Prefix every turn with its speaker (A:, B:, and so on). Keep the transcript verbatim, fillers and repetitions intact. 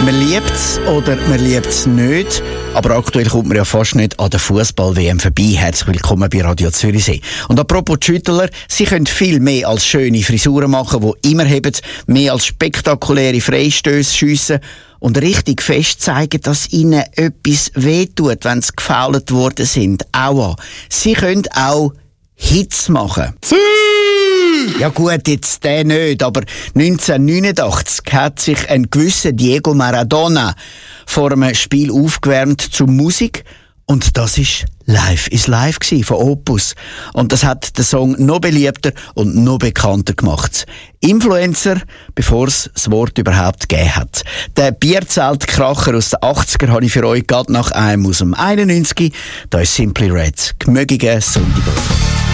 A: Man liebt es oder man liebt es nicht. Aber aktuell kommt man ja fast nicht an der Fußball-W M vorbei. Herzlich willkommen bei Radio Zürichsee. Und apropos Schüttler, sie können viel mehr als schöne Frisuren machen, die immer heben, mehr als spektakuläre Freistöße schiessen und richtig fest zeigen, dass ihnen etwas wehtut, wenn sie gefoult worden sind. Aua. Sie können auch Hits machen. Sie! Ja gut, jetzt der nicht, aber neunzehnhundertneunundachtzig hat sich ein gewisser Diego Maradona vor einem Spiel aufgewärmt zur Musik und das ist «Life is Life» von Opus. Und das hat den Song noch beliebter und noch bekannter gemacht. Influencer, bevor es das Wort überhaupt gegeben hat. Der Bierzeltkracher aus den achtziger habe ich für euch gerade nach einem aus dem einundneunzig. Da ist Simply Red. Gemögigen Sonntag.